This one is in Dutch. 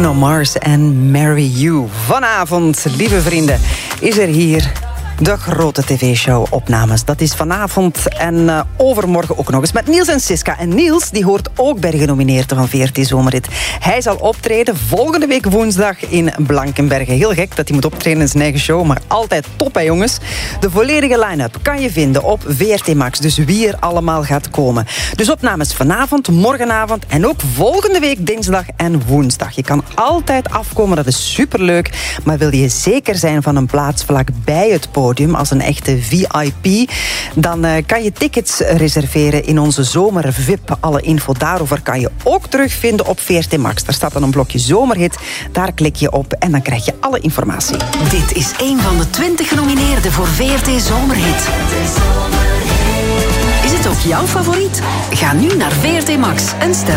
Bruno Mars en Marry You. Vanavond, lieve vrienden, is er hier de grote tv-show Opnames. Dat is vanavond en overmorgen ook nog eens met Niels en Siska. En Niels die hoort ook bij de genomineerden van VRT Zomerhit. Hij zal optreden volgende week woensdag in Blankenberge. Heel gek dat hij moet optreden in zijn eigen show, maar altijd top hè jongens. De volledige line-up kan je vinden op VRT Max. Dus wie er allemaal gaat komen. Dus Opnames vanavond, morgenavond en ook volgende week dinsdag en woensdag. Je kan altijd afkomen, dat is superleuk. Maar wil je zeker zijn van een plaats vlak bij het podium als een echte VIP, dan kan je tickets reserveren in onze zomer-VIP. Alle info daarover kan je ook terugvinden op VRT Max. Daar staat dan een blokje Zomerhit. Daar klik je op en dan krijg je alle informatie. Dit is een van de 20 genomineerden voor VRT Zomerhit. Is het ook jouw favoriet? Ga nu naar VRT Max en stem